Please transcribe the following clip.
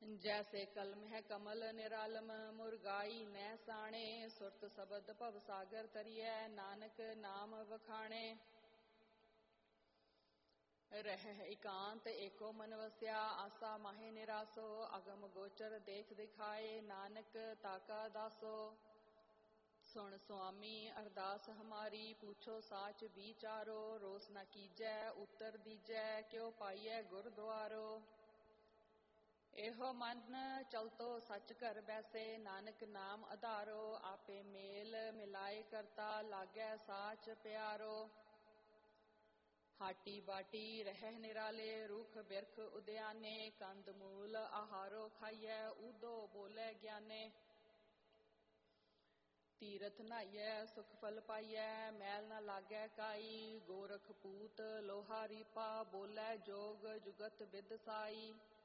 जैसे कलम है कमल निरालम मुरगाई न साणे सुरत शबद भव सागर तरिय नानक नाम वखाणे। रह एकांत एको मन वस्या आसा माहे निरासो अगम गोचर देख दिखाए नानक ताका दासो। सुन स्वामी अरदास हमारी पूछो साच विचारो रोस न कीजै उत्तर दीजै क्यों पाइयै गुरद्वारो। एहो मन चलतो सच कर बैसे नानक नाम आधारो आपे मेल मिलाए करता लागै साच प्यारो। हाटी बाटी रह निराले रुख बिरख उद्याने कंद मूल आहारो खाइयै ऊदो बोले ज्ञाने। तीरथ नहाइयै सुख फल पाइयै मैल न लागै काई गोरख पूत लोहा रीपा बोले जोग जुगत विद साई।